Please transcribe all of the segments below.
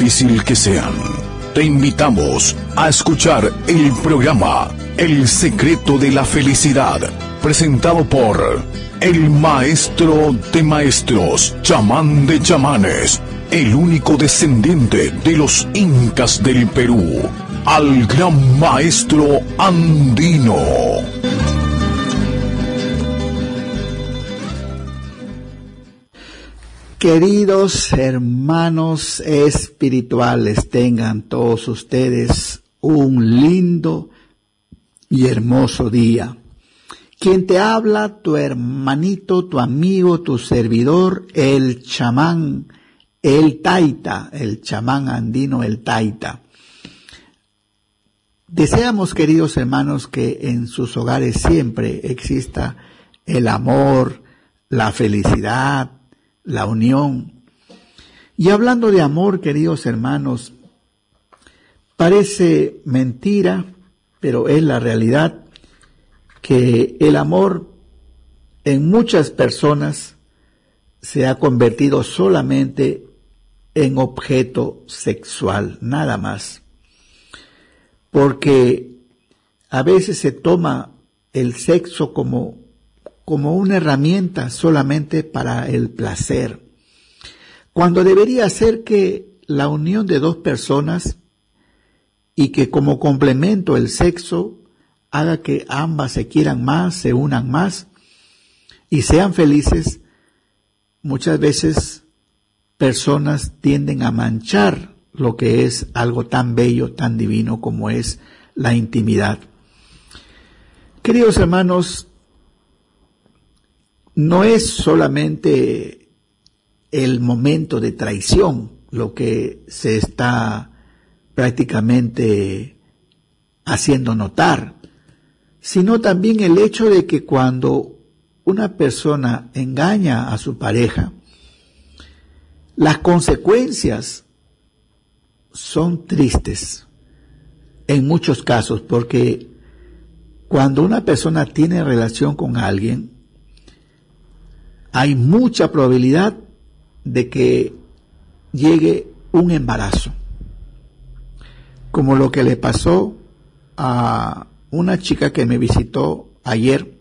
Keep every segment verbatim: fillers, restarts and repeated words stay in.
difícil que sean. Te invitamos a escuchar el programa El Secreto de la Felicidad, presentado por el maestro de maestros, chamán de chamanes, el único descendiente de los incas del Perú, al gran maestro andino. Queridos hermanos espirituales, tengan todos ustedes un lindo y hermoso día. Quien te habla, tu hermanito, tu amigo, tu servidor, el chamán, el taita, el chamán andino, el taita. Deseamos, queridos hermanos, que en sus hogares siempre exista el amor, la felicidad, la unión. Y hablando de amor, queridos hermanos, parece mentira, pero es la realidad, que el amor en muchas personas se ha convertido solamente en objeto sexual, nada más. Porque a veces se toma el sexo como como una herramienta solamente para el placer, cuando debería ser que la unión de dos personas y que como complemento el sexo haga que ambas se quieran más, se unan más y sean felices. Muchas veces personas tienden a manchar lo que es algo tan bello, tan divino como es la intimidad. Queridos hermanos, no es solamente el momento de traición lo que se está prácticamente haciendo notar, sino también el hecho de que cuando una persona engaña a su pareja, las consecuencias son tristes en muchos casos, porque cuando una persona tiene relación con alguien, hay mucha probabilidad de que llegue un embarazo, como lo que le pasó a una chica que me visitó ayer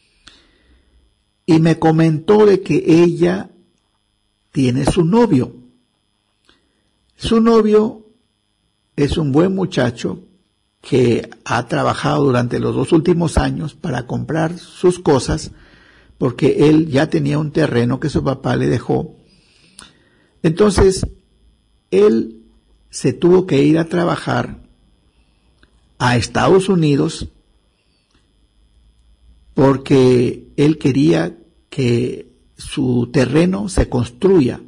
y me comentó de que ella tiene su novio. Su novio es un buen muchacho que ha trabajado durante los dos últimos años para comprar sus cosas, porque él ya tenía un terreno que su papá le dejó. Entonces, él se tuvo que ir a trabajar a Estados Unidos porque él quería que su terreno se construya.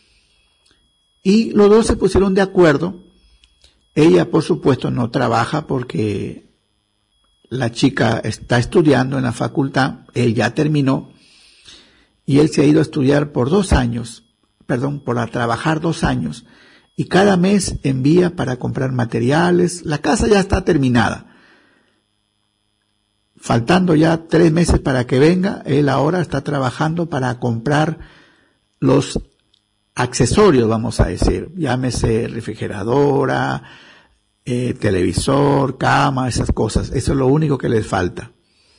Y los dos se pusieron de acuerdo. Ella, por supuesto, no trabaja porque la chica está estudiando en la facultad, él ya terminó, y él se ha ido a estudiar por dos años, perdón, por a trabajar dos años, y cada mes envía para comprar materiales. La casa ya está terminada. Faltando ya tres meses para que venga, él ahora está trabajando para comprar los accesorios, vamos a decir, llámese refrigeradora, Eh, televisor, cama, esas cosas. Eso es lo único que les falta.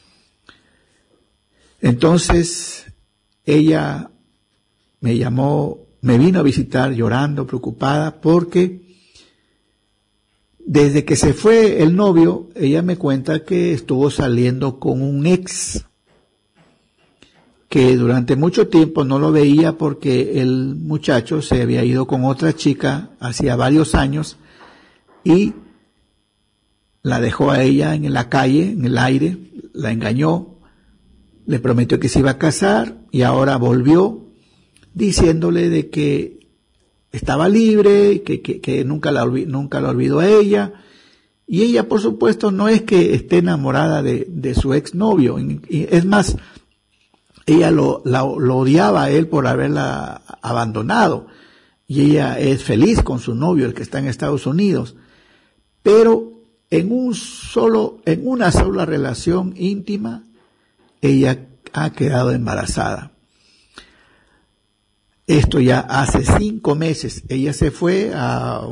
Entonces, ella me llamó, me vino a visitar llorando, preocupada, porque desde que se fue el novio, ella me cuenta que estuvo saliendo con un ex, que durante mucho tiempo no lo veía porque el muchacho se había ido con otra chica hacía varios años, y la dejó a ella en la calle, en el aire, la engañó, le prometió que se iba a casar y ahora volvió diciéndole de que estaba libre, que, que, que nunca, la, nunca la olvidó a ella. Y ella, por supuesto, no es que esté enamorada de, de su exnovio. Es más, ella lo, la, lo odiaba a él por haberla abandonado. Y ella es feliz con su novio, el que está en Estados Unidos. Pero en un solo, en una sola relación íntima, ella ha quedado embarazada. Esto ya hace cinco meses. Ella se fue a